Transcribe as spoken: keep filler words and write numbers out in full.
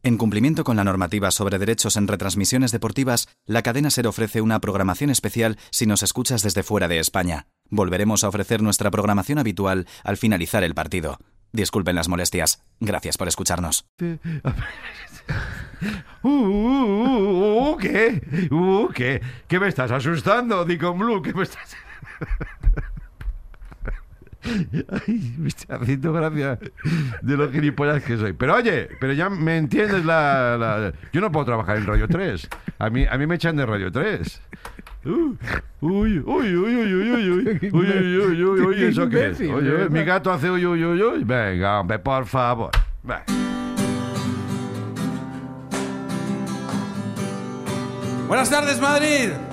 En cumplimiento con la normativa sobre derechos en retransmisiones deportivas, la cadena SER ofrece una programación especial si nos escuchas desde fuera de España. Volveremos a ofrecer nuestra programación habitual al finalizar el partido. Disculpen las molestias. Gracias por escucharnos. Uh, uh, uh, ¿Qué? Uh, ¿Qué? ¿Qué me estás asustando, Deacon Blue? ¿Qué me estás...? Ay, me está haciendo gracia de los gilipollas que soy. Pero oye, pero ya me entiendes la... la... Yo no puedo trabajar en Radio tres. A mí, a mí me echan de Radio tres. Uh, uy, uy, uy, uy, uy, uy, uy, uy, uy, uy, uy, uy, ¿eso qué es? Oye, mi gato hace uy, uy, uy, uy. Venga, hombre, por favor. Venga. Buenas tardes, Madrid.